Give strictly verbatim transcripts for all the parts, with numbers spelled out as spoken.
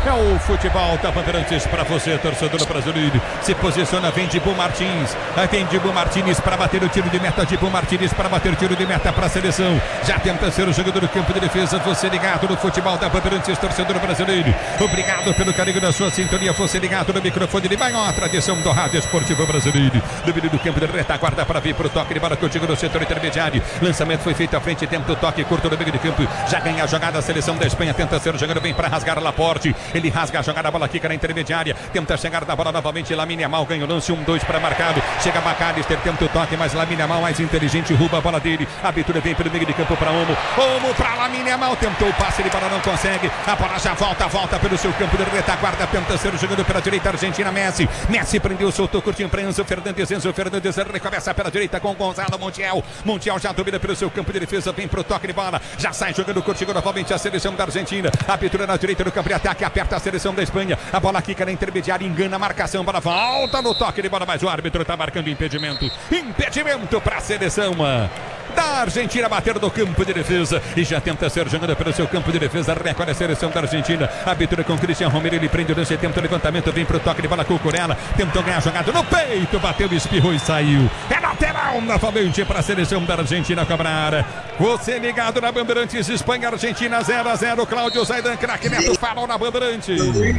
É o futebol da Bandeirantes para você, torcedor brasileiro. Se posiciona, vem Dibu Martins. Aí vem Dibu Martins para bater o tiro de meta. Dibu Martins para bater o tiro de meta para a seleção. Já tenta ser o jogador do campo de defesa. Você ligado no futebol da Bandeirantes, torcedor brasileiro. Obrigado pelo carinho da sua sintonia. Você ligado no microfone de maior tradição do rádio esportivo brasileiro. Domínio do campo de retaguarda para vir para o toque de bola contigo no setor intermediário. Lançamento foi feito à frente, tempo do toque curto no meio de campo. Já ganha a jogada a seleção da Espanha. Tenta ser o jogador, vem para rasgar Laporte. Ele rasga a jogada, a bola quica na intermediária. Tenta chegar na bola novamente. Lamine Yamal ganha o lance, um, dois para marcado. Chega McAllister, tenta o toque, mas Lamine Yamal mais inteligente, rouba a bola dele. A abertura vem pelo meio de campo para Olmo. Olmo para Lamine Yamal, tentou o passe, ele para não consegue. A bola já volta, volta pelo seu campo de retaguarda. Tenta ser o jogador pela direita, Argentina, Messi. Messi prendeu, soltou, curtinho para Enzo Fernandes. Enzo Fernandes recomeça pela direita com Gonzalo Montiel. Montiel já domina pelo seu campo de defesa, vem pro toque de bola. Já sai jogando, curtinho novamente a seleção da Argentina. A abertura na direita do campo de ataque, aperta a seleção da Espanha. A bola quica na intermediária, engana a marcação, bola volta no toque de bola, mas o árbitro está marcando impedimento. Impedimento para a seleção da Argentina bater no campo de defesa e já tenta ser jogada pelo seu campo de defesa. Recolhe a seleção da Argentina. A abertura com Cristian Romero, ele prende o lance, tenta o levantamento, vem pro toque de bola com o Curela. Tentou ganhar a jogada no peito, bateu, espirrou e saiu. É lateral novamente para a seleção da Argentina cobrar. Você ligado na Bandeirantes, Espanha, Argentina zero a zero. Cláudio Zaidan, craque Neto, farol na Bandeirantes.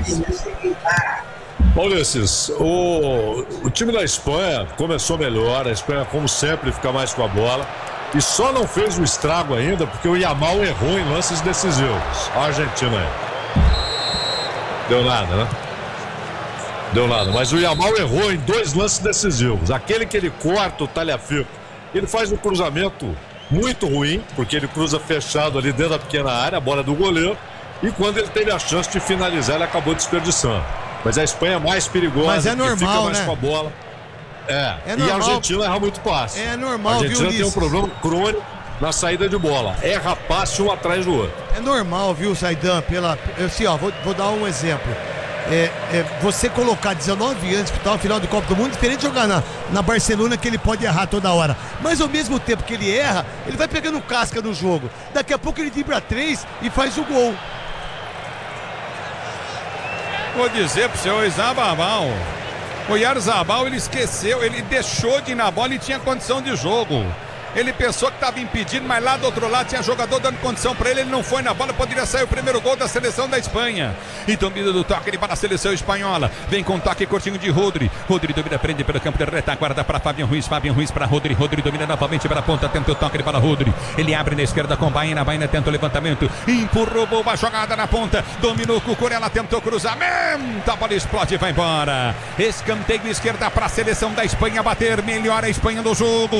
Maurício, o, o time da Espanha começou melhor. A Espanha, como sempre, fica mais com a bola. E só não fez o estrago ainda porque o Yamal errou em lances decisivos. A Argentina aí. Deu nada, né? Deu nada. Mas o Yamal errou em dois lances decisivos. Aquele que ele corta o Tagliafico. Ele faz um cruzamento muito ruim, porque ele cruza fechado ali dentro da pequena área, a bola é do goleiro. E quando ele teve a chance de finalizar, ele acabou desperdiçando. Mas a Espanha é mais perigosa, mas é normal, fica mais né? com a bola. É, é e normal. a Argentina erra muito passe. É normal, a Argentina viu, tem um problema crônico na saída de bola. Erra passe um atrás do outro. É normal, viu, Zaidan? Pela... Assim, ó, vou, vou dar um exemplo. É, é, você colocar dezenove anos para o final do Copa do Mundo, diferente de jogar na, na Barcelona, que ele pode errar toda hora. Mas ao mesmo tempo que ele erra, ele vai pegando casca no jogo. Daqui a pouco ele dribla três e faz o gol. Vou dizer pro senhor Oyarzabal, o Oyarzabal, ele esqueceu, ele deixou de ir na bola e tinha condição de jogo. Ele pensou que estava impedido, mas lá do outro lado tinha jogador dando condição para ele. Ele não foi na bola, poderia sair o primeiro gol da seleção da Espanha. E domina do toque, ele para a seleção espanhola. Vem com toque curtinho de Rodri. Rodri domina, prende pelo campo de retaguarda para Fabian Ruiz. Fabian Ruiz para Rodri. Rodri domina novamente para a ponta, tenta o toque para Rodri. Ele abre na esquerda com Baena. Baena tenta o levantamento. Empurrou boa jogada na ponta. Dominou com o Curela, tentou cruzamento. A bola explode e vai embora. Escanteio esquerda para a seleção da Espanha bater. Melhor a Espanha do jogo.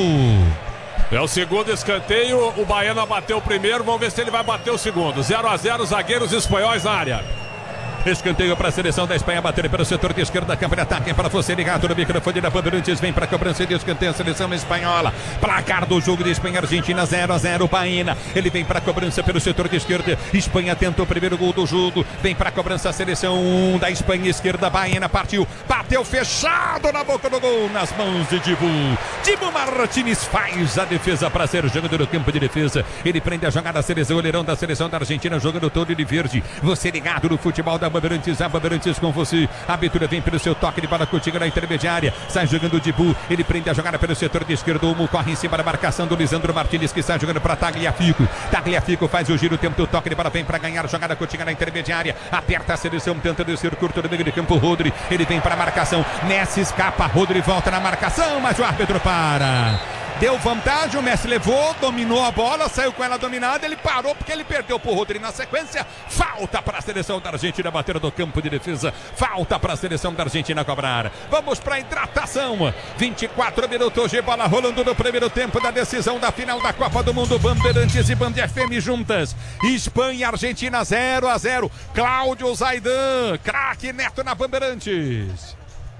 É o segundo escanteio, o Baena bateu o primeiro, vamos ver se ele vai bater o segundo. zero a zero, zagueiros espanhóis na área. Escanteio para a seleção da Espanha bater pelo setor de esquerda, campo de ataque para você ligado no microfone da Bandeirantes, vem para a cobrança de escanteio a seleção espanhola. Placar do jogo de Espanha Argentina zero a zero. Baena, ele vem para a cobrança pelo setor de esquerda. Espanha tentou o primeiro gol do jogo, vem para a cobrança a seleção da Espanha esquerda. Baena partiu, bateu fechado na boca do gol, nas mãos de Dibu. Dibu Martins faz a defesa para ser jogador do campo de defesa. Ele prende a jogada, a seleção, o goleirão da seleção da Argentina jogando todo de verde. Você ligado no futebol da Bandeirantes, a Bandeirantes com você. A abertura vem pelo seu toque de bola contigo na intermediária. Sai jogando o Dibu. Ele prende a jogada pelo setor de esquerdo. O Olmo corre em cima da marcação do Lisandro Martins, que sai jogando para Tagliafico. Tagliafico faz o giro, o tempo do toque de bola. Vem para ganhar a jogada contigo na intermediária. Aperta a seleção, tenta descer curto no meio de campo. Rodri. Ele vem para a marcação. Messi escapa. Rodri volta na marcação, mas o árbitro para. Deu vantagem, o Messi levou, dominou a bola, saiu com ela dominada, ele parou porque ele perdeu pro Rodri na sequência. Falta para a seleção da Argentina bater no campo de defesa. Falta para a seleção da Argentina cobrar. Vamos para a hidratação. vinte e quatro minutos de bola rolando no primeiro tempo da decisão da final da Copa do Mundo. Bandeirantes e Band F M juntas. Espanha e Argentina zero a zero. Cláudio Zaidan, craque Neto na Bandeirantes.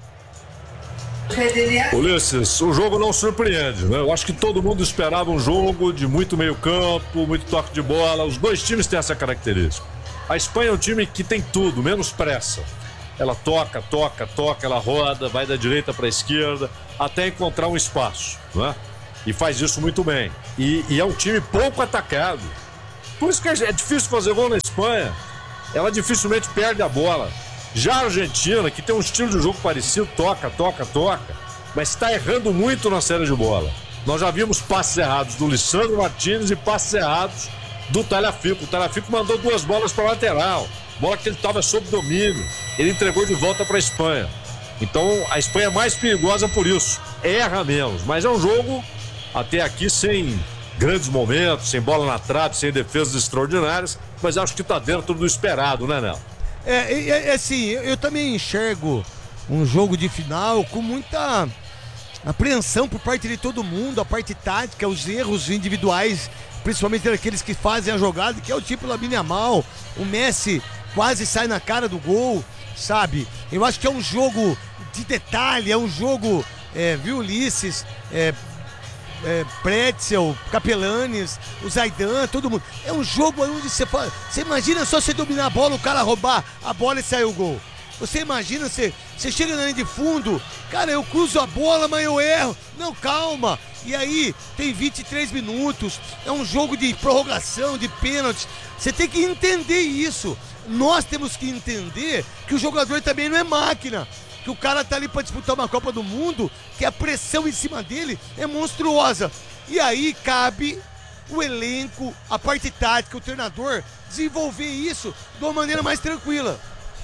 Ulisses, o jogo não surpreende, né? Eu acho que todo mundo esperava um jogo de muito meio campo, muito toque de bola. Os dois times têm essa característica. A Espanha é um time que tem tudo, menos pressa. Ela toca, toca, toca, ela roda, vai da direita para a esquerda, até encontrar um espaço, né? E faz isso muito bem. E, e é um time pouco atacado. Por isso que é difícil fazer gol na Espanha. ela dificilmente perde a bola. Já a Argentina, que tem um estilo de jogo parecido, toca, toca, toca, mas está errando muito na série de bola. Nós já vimos passes errados do Lisandro Martínez e passes errados do Tagliafico. O Tagliafico mandou duas bolas para a lateral, bola que ele estava sob domínio, ele entregou de volta para a Espanha. Então a Espanha é mais perigosa por isso, erra menos, mas é um jogo até aqui sem grandes momentos, sem bola na trave, sem defesas extraordinárias, mas acho que está dentro do esperado, né, Nel? É, é, é assim, eu, eu também enxergo um jogo de final com muita apreensão por parte de todo mundo, a parte tática, os erros individuais, principalmente daqueles que fazem a jogada, que é o tipo Lamine Yamal, o Messi quase sai na cara do gol, sabe? Eu acho que é um jogo de detalhe, é um jogo, é, viu, Ulisses, é, é, Pretzel, Capelanes, o Zaidan, todo mundo. É um jogo onde você fala, você imagina só você dominar a bola, o cara roubar a bola e sair o gol. Você imagina, você, você chega na linha de fundo, cara, eu cruzo a bola, mas eu erro. Não, calma. E aí, tem vinte e três minutos, é um jogo de prorrogação, de pênalti. Você tem que entender isso. Nós temos que entender que o jogador também não é máquina. Que o cara tá ali para disputar uma Copa do Mundo, que a pressão em cima dele é monstruosa. E aí cabe o elenco, a parte tática, o treinador, desenvolver isso de uma maneira mais tranquila.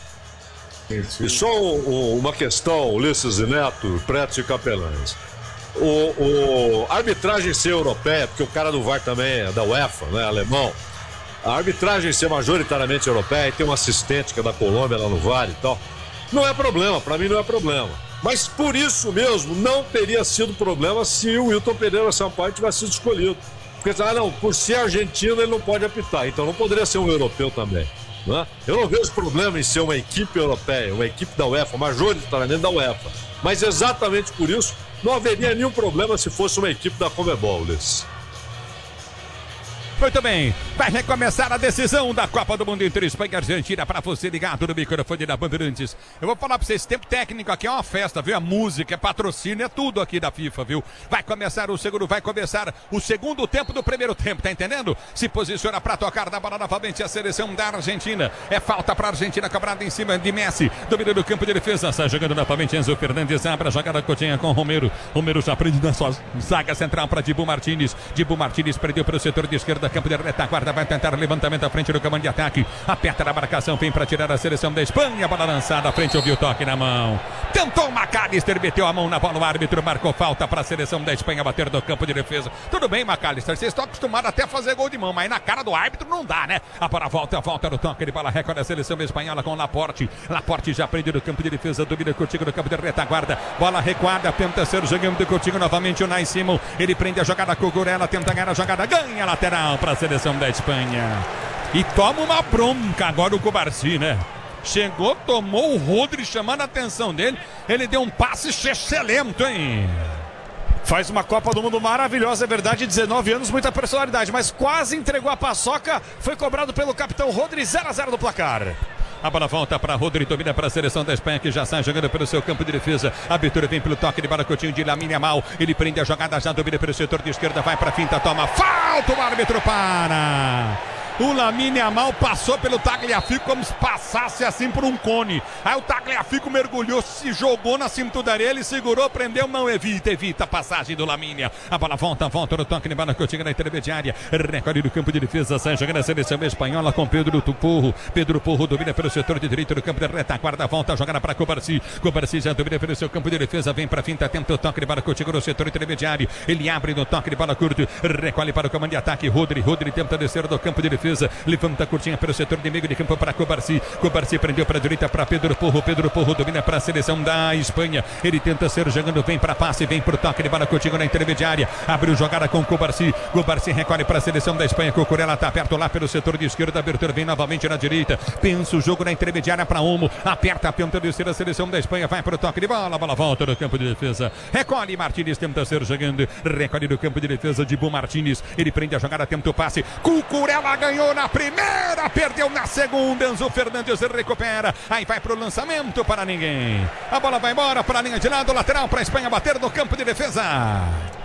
E só um, uma questão, Ulisses e Neto, Preto e Capelanes. O, o a arbitragem ser europeia, porque o cara do V A R também é da UEFA, né, alemão. A arbitragem ser majoritariamente europeia e tem um assistente que é da Colômbia lá no V A R e tal, não é problema, pra mim não é problema. Mas por isso mesmo não teria sido problema se o Wilton Pereira Sampaio tivesse sido escolhido. Porque, ah não, por ser argentino ele não pode apitar, então não poderia ser um europeu também. Né? Eu não vejo problema em ser uma equipe europeia, uma equipe da UEFA, majoritariamente da UEFA. Mas exatamente por isso não haveria nenhum problema se fosse uma equipe da Conmebol, Ulisses. Muito bem, vai recomeçar a decisão da Copa do Mundo entre Espanha e Argentina. Para você ligado no microfone da Bandeirantes. Eu vou falar para vocês, tempo técnico aqui é uma festa, viu? A música, é patrocínio, é tudo aqui da FIFA, viu? Vai começar o segundo, vai começar o segundo tempo do primeiro tempo, tá entendendo? Se posiciona para tocar na bola novamente a seleção da Argentina. É falta para a Argentina, cobrada em cima de Messi. Domínio do campo de defesa, sai jogando novamente Enzo Fernandes, abre a jogada Coutinho com Romero. Romero já prende na sua zaga central para Dibu Martínez. Dibu Martínez prendeu para o setor de esquerda, campo de retaguarda, vai tentar levantamento à frente do comando de ataque, aperta na marcação, vem para tirar a seleção da Espanha, bola lançada à frente, ouviu o toque na mão, tentou o McAllister, meteu a mão na bola, o árbitro marcou falta para a seleção da Espanha bater do campo de defesa. Tudo bem, McAllister, vocês estão acostumados até a fazer gol de mão, mas na cara do árbitro não dá, né? A bola volta, volta no toque de bola, recorde a seleção espanhola com Laporte, Laporte já prende do campo de defesa, domina Coutinho no campo de retaguarda, bola recuada, tenta ser jogando do Coutinho novamente, o Nai Simon, ele prende a jogada com o Gurela, tenta ganhar a jogada, ganha lateral para a seleção da Espanha. E toma uma bronca agora o Cubarsi, né? Chegou, tomou o Rodri chamando a atenção dele. Ele deu um passe excelente, hein? Faz uma Copa do Mundo maravilhosa, é verdade, dezenove anos, muita personalidade, mas quase entregou a paçoca. Foi cobrado pelo capitão Rodri, zero a zero no placar. A bola volta para Rodri, domina para a seleção da Espanha, que já sai jogando pelo seu campo de defesa. A abertura vem pelo toque de bola, Coutinho de Lamine Yamal. Ele prende a jogada, já domina pelo setor de esquerda, vai para a finta, toma falta, o árbitro para. O Lamine Yamal passou pelo Tagliafico como se passasse assim por um cone. Aí o Tagliafico mergulhou, se jogou na cintura dele, segurou, prendeu, não evita, evita a passagem do Lamine. A bola volta, volta no toque de bola, Coutinho na intermediária. Recorde do campo de defesa, sai jogando a seleção espanhola com Pedro Porro. Pedro Porro domina pelo setor de direito do campo de retaguarda, volta a jogada para Cubarsi. Cubarsi já domina pelo seu campo de defesa, vem para a finta, tenta o toque de bola, Coutinho no setor intermediário. Ele abre no toque de bola curto, recolhe para o comando de ataque. Rodri, Rodri tenta descer do campo de defesa. Levanta a curtinha pelo setor de meio de campo para Cubarsi. Cubarsi prendeu para a direita para Pedro Porro. Pedro Porro domina para a seleção da Espanha. Ele tenta ser jogando, vem para passe, vem para o toque de bola, Coutinho na intermediária. Abriu jogada com Cubarsi. Cubarsi recolhe para a seleção da Espanha. Cucurella está perto lá pelo setor de esquerda. Abertura vem novamente na direita. Pensa o jogo na intermediária para Olmo. Aperta a ponta de a seleção da Espanha. Vai para o toque de bola. A bola volta no campo de defesa. Recolhe Martínez, tenta ser jogando. Recolhe no campo de defesa de Dibu Martínez. Ele prende a jogada, tenta o passe. Cucurella ganhou na primeira, perdeu na segunda. Enzo Fernandes recupera, aí vai pro lançamento para ninguém. A bola vai embora para a linha de lado, lateral para a Espanha bater no campo de defesa.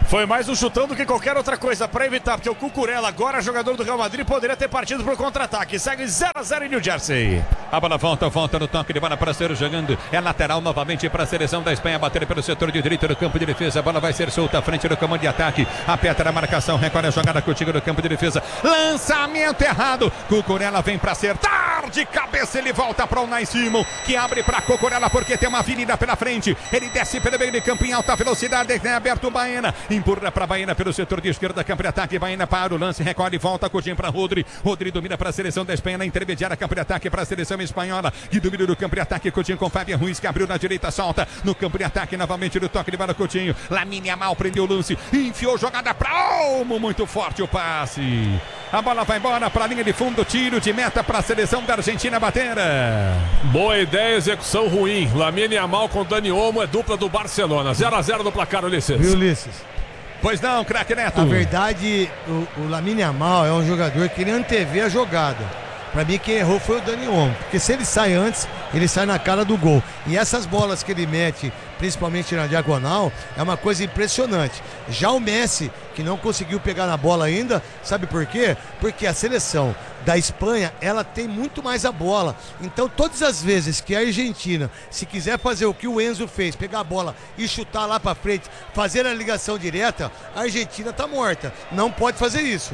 Foi mais um chutão do que qualquer outra coisa para evitar, porque o Cucurella, agora jogador do Real Madrid, poderia ter partido pro contra-ataque. Segue zero a zero em New Jersey. A bola volta, volta no toque de bola para ser jogando. É lateral novamente para a seleção da Espanha. Bater pelo setor de direito do campo de defesa. A bola vai ser solta à frente do comando de ataque. Aperta na marcação, recolhe a jogada contigo no campo de defesa. Lançamento errado. Cucurella vem para acertar. De cabeça ele volta para o Unai Simon, que abre para Cucurella porque tem uma avenida pela frente. Ele desce pelo meio de campo em alta velocidade. Tem aberto o Baena. Empurra para Baena pelo setor de esquerda. Campo de ataque. Baena para o lance. Recolhe e volta. Coutinho para Rodri. Rodri domina para a seleção da Espanha na intermediária. Campo de ataque para a seleção espanhola. Que domina do campo de ataque. Coutinho com Fábio Ruiz, que abriu na direita. Solta no campo de ataque. Novamente no toque de bola. Coutinho. Lamine Yamal prendeu o lance. Enfiou jogada para Olmo. Muito forte o passe. A bola vai embora para a linha de fundo. Tiro de meta para a seleção da Argentina bater. Boa ideia, execução ruim. Lamine Yamal com Dani Olmo, é dupla do Barcelona. zero a zero no placar, Ulisses. Viu, Ulisses? Pois não, craque Neto. Na verdade, o, o Lamine Yamal é um jogador que ele antevê a jogada. Pra mim, quem errou foi o Dani Olmo, porque se ele sai antes, ele sai na cara do gol. E essas bolas que ele mete, principalmente na diagonal, é uma coisa impressionante. Já o Messi, que não conseguiu pegar na bola ainda, sabe por quê? Porque a seleção da Espanha, ela tem muito mais a bola. Então, todas as vezes que a Argentina, se quiser fazer o que o Enzo fez, pegar a bola e chutar lá pra frente, fazer a ligação direta, a Argentina tá morta. Não pode fazer isso.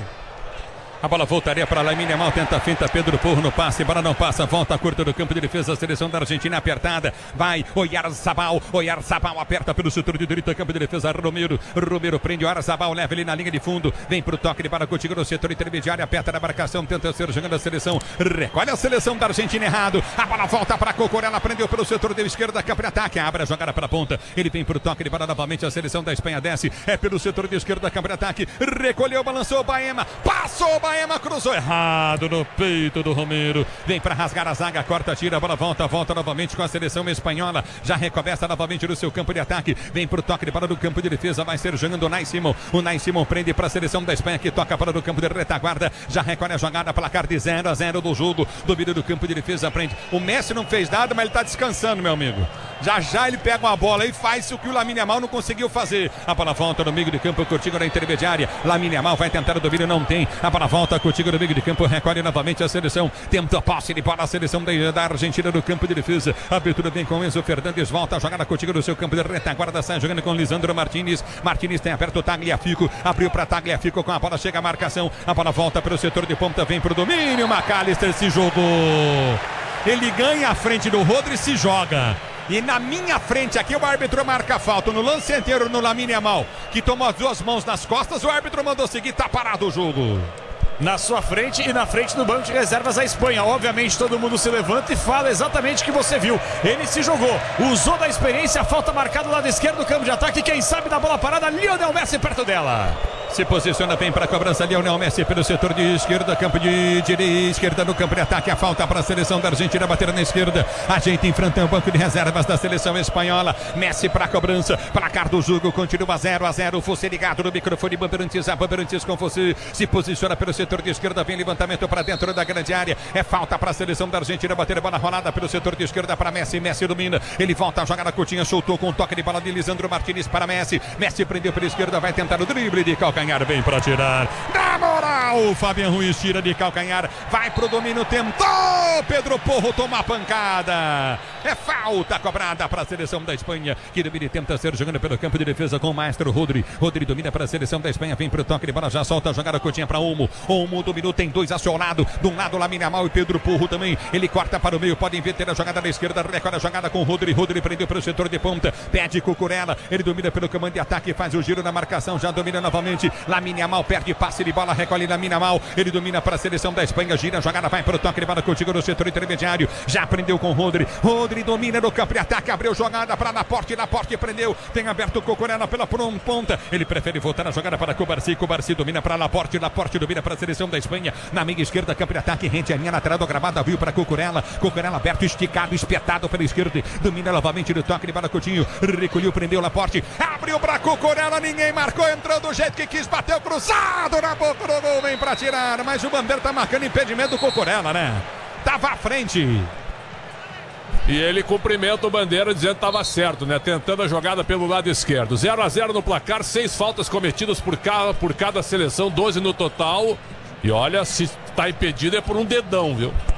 A bola voltaria para Lamine Yamal, tenta a finta, Pedro Porro no passe, bola não passa, volta curta do campo de defesa, a seleção da Argentina apertada, vai, Oyarzabal, Oyarzabal aperta pelo setor de direita, campo de defesa, Romero, Romero prende, Oyarzabal leva ele na linha de fundo, vem pro toque de bola contigo no setor intermediário, aperta na marcação, tenta ser jogando a seleção, recolhe a seleção da Argentina errado, a bola volta para Cucurella, prendeu pelo setor de esquerda, campo de ataque, abre a jogada para a ponta, ele vem pro toque de bola novamente, a seleção da Espanha desce, é pelo setor de esquerda, campo de ataque, recolheu, balançou o Baena, passou o Baena, cruzou errado no peito do Romero. Vem para rasgar a zaga, corta, tira, a bola volta, volta novamente com a seleção espanhola. Já recomeça novamente no seu campo de ataque. Vem para o toque de bola do campo de defesa. Vai ser jogando o Unai Simon. O Unai Simon prende para a seleção da Espanha, que toca para o campo de retaguarda. Já recolhe a jogada, placar de zero a zero do jogo. Domínio do campo de defesa, prende. O Messi não fez nada, mas ele está descansando, meu amigo. Já já ele pega uma bola e faz o que o Lamine Yamal não conseguiu fazer. A bola volta no meio de campo, Coutinho na intermediária. Lamine Yamal vai tentar o domínio, não tem. A bola volta, Coutinho no meio de campo, recolhe novamente a seleção. Tenta a posse de bola, a seleção da, da Argentina no campo de defesa. A abertura vem com Enzo Fernandes, volta a jogada Coutinho no seu campo de retaguarda, sai jogando com Lisandro Martinez. Martinez tem aberto o Tagliafico, abriu para Tagliafico com a bola, chega a marcação. A bola volta para o setor de ponta, vem para o domínio. McAllister se jogou. Ele ganha a frente do Rodri e se joga. E na minha frente aqui o árbitro marca falta no lance inteiro no Lamine Yamal, que tomou as duas mãos nas costas. O árbitro mandou seguir, tá parado o jogo. Na sua frente e na frente do banco de reservas a Espanha. Obviamente todo mundo se levanta e fala exatamente o que você viu. Ele se jogou, usou da experiência, a falta marcada do lado esquerdo do campo de ataque. Quem sabe da bola parada, Lionel Messi perto dela. Se posiciona bem para a cobrança, Lionel Messi pelo setor de esquerda, campo de direita, esquerda no campo de ataque. A falta para a seleção da Argentina bater na esquerda. A gente enfrenta o banco de reservas da seleção espanhola. Messi para a cobrança, placar do jogo continua zero a zero. Você ligado no microfone, Bamberantes, a Bamberantes com você. Se posiciona pelo setor de esquerda, vem levantamento para dentro da grande área. É falta para a seleção da Argentina bater a bola rolada pelo setor de esquerda para Messi. Messi domina, ele volta a jogar na Coutinho, soltou com um toque de bola de Lisandro Martinez para Messi. Messi prendeu pela esquerda, vai tentar o drible de calcanhar. Bem para tirar, na moral, Fabian Ruiz tira de calcanhar, vai pro domínio, tentou, Pedro Porro toma a pancada, é falta cobrada para a seleção da Espanha, que domina e tenta ser jogando pelo campo de defesa com o maestro Rodri. Rodri domina para a seleção da Espanha, vem pro toque de bola, já solta a jogada, Coutinho para Olmo. Olmo dominou, tem dois acionados, de um lado Lamine Yamal e Pedro Porro também, ele corta para o meio, pode inverter a jogada na esquerda, recolhe a jogada com Rodri. Rodri prendeu para o setor de ponta, pede Cucurella, ele domina pelo comando de ataque, faz o giro na marcação, já domina novamente, Lamine Yamal perde passe de bola, recolhe Lamine Yamal, ele domina para a seleção da Espanha, gira a jogada, vai para o toque de bola contigo no setor intermediário, já prendeu com Rodri. Rodri domina no campo de ataque, abriu jogada para Laporte, Laporte prendeu, tem aberto o Cucurella pela ponta, ele prefere voltar a jogada para Cubarsi, Cubarsi domina para Laporte, Laporte domina para a seleção da Espanha, na meia esquerda, campo de ataque, rende a linha lateral do gramado, viu para Cucurella, Cucurella aberto, esticado, espetado pela esquerda, domina novamente no toque de bola Coutinho, recolheu, prendeu Laporte, abriu para Cucurella, ninguém marcou, entrou do jeito que quis, bateu cruzado na boca do gol, vem pra tirar, mas o Bandeira tá marcando impedimento do Cucurella, né? Tava à frente. E ele cumprimenta o Bandeira dizendo que estava certo, né? Tentando a jogada pelo lado esquerdo. zero a zero no placar, seis faltas cometidas por cada, por cada seleção, doze no total. E olha, se está impedido é por um dedão, viu?